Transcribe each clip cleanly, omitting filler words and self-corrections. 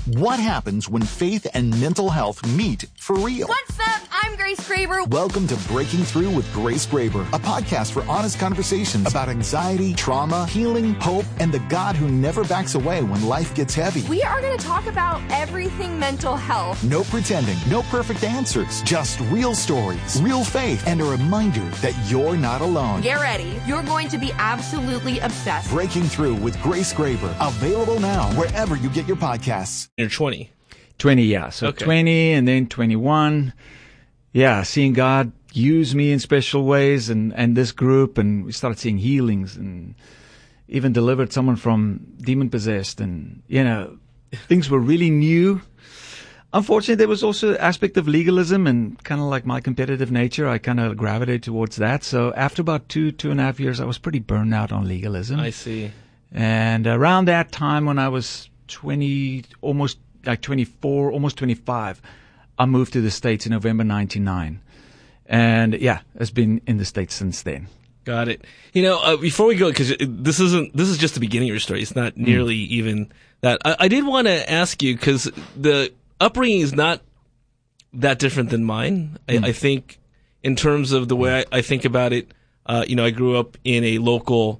What happens when faith and mental health meet for real? What's up? I'm Grace Graber. Welcome to Breaking Through with Grace Graber, a podcast for honest conversations about anxiety, trauma, healing, hope, and the God who never backs away when life gets heavy. We are going to talk about everything mental health. No pretending, no perfect answers, just real stories, real faith, and a reminder that you're not alone. Get ready. You're going to be absolutely obsessed. Breaking Through with Grace Graber, available now wherever you get your podcasts. You're 20. 20, yeah. So Okay. 20 and then 21. Yeah, seeing God use me in special ways and this group, and we started seeing healings and even delivered someone from demon-possessed, and, things were really new. Unfortunately, there was also an aspect of legalism and kind of like my competitive nature. I kind of gravitated towards that. So after about 2.5 years, I was pretty burned out on legalism. I see. And around that time when I was 20, almost like 24, almost 25, I moved to the States in November 99. And yeah, it's been in the States since then. Got it. Before we go, because this is just the beginning of your story. It's not nearly even that. I did want to ask you, because the upbringing is not that different than mine. I think in terms of the way I think about it, I grew up in a local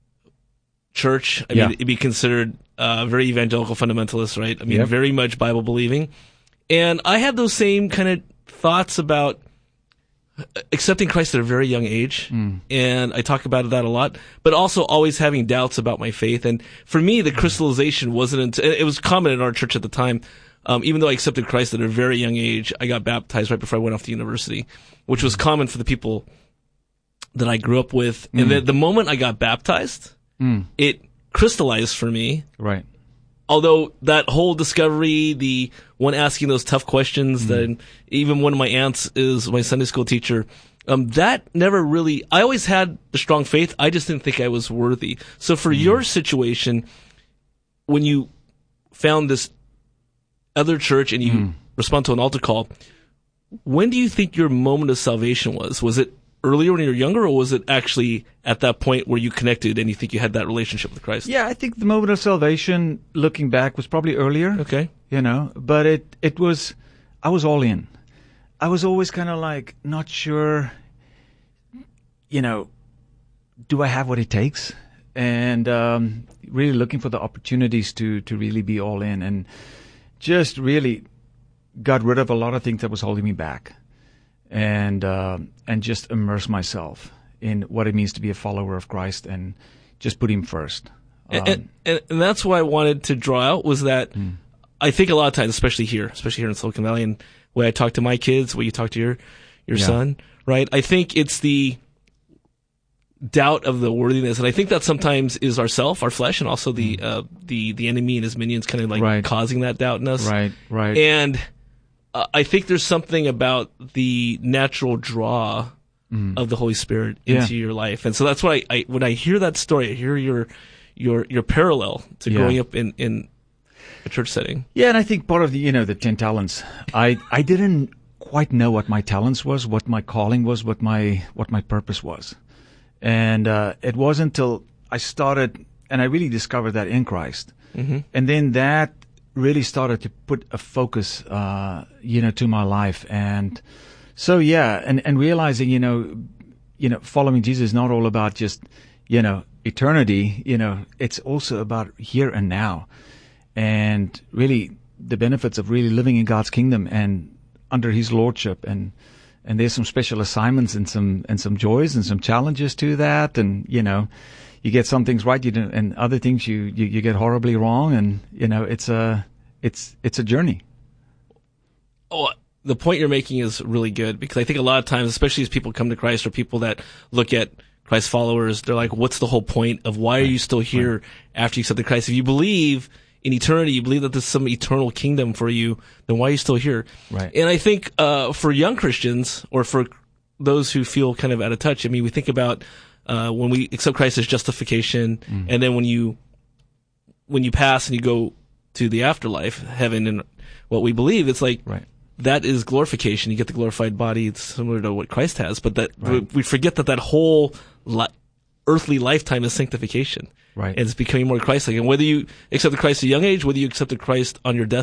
church. I mean, it'd be considered very evangelical fundamentalist, right? I mean, very much Bible believing. And I had those same kind of thoughts about accepting Christ at a very young age. And I talk about that a lot, but also always having doubts about my faith. And for me, the crystallization wasn't until, it was common in our church at the time. Even though I accepted Christ at a very young age, I got baptized right before I went off to university, which was common for the people that I grew up with. And the moment I got baptized, it crystallized for me. Right. Although that whole discovery, the one asking those tough questions, that even one of my aunts is my Sunday school teacher, that never really, I always had a strong faith. I just didn't think I was worthy. So for your situation, when you found this other church and you respond to an altar call, when do you think your moment of salvation was? Was it earlier when you were younger, or was it actually at that point where you connected and you think you had that relationship with Christ? Yeah, I think the moment of salvation, looking back, was probably earlier. Okay. But it was, I was all in. I was always kind of like not sure, do I have what it takes? And really looking for the opportunities to really be all in, and just really got rid of a lot of things that was holding me back. And just immerse myself in what it means to be a follower of Christ and just put Him first. And that's what I wanted to draw out, was that I think a lot of times, especially here in Silicon Valley, and the way I talk to my kids, the way you talk to your son, right? I think it's the doubt of the worthiness, and I think that sometimes is our flesh, and also the enemy and his minions kind of like causing that doubt in us. Right. And I think there's something about the natural draw of the Holy Spirit into your life. And so that's why when I hear that story, I hear your parallel to growing up in a church setting. Yeah, and I think part of the 10 talents, I didn't quite know what my talents was, what my calling was, what my purpose was. And it wasn't until I started, and I really discovered that in Christ. And then that really started to put a focus, to my life. And so, and realizing, following Jesus is not all about just, eternity, it's also about here and now. And really the benefits of really living in God's kingdom and under His lordship. And there's some special assignments and some joys and some challenges to that. And, you get some things right, and other things you get horribly wrong, and it's a journey. Oh, the point you're making is really good, because I think a lot of times, especially as people come to Christ, or people that look at Christ followers, they're like, "What's the whole point of why are you still here after you accepted Christ? If you believe in eternity, you believe that there's some eternal kingdom for you, then why are you still here?" Right. And I think for young Christians, or for those who feel kind of out of touch, I mean, we think about when we accept Christ as justification, and then when you pass and you go to the afterlife, heaven, and what we believe, it's like that is glorification. You get the glorified body. It's similar to what Christ has, but that we forget that whole earthly lifetime is sanctification. Right. And it's becoming more Christ-like. And whether you accept the Christ at a young age, whether you accept the Christ on your death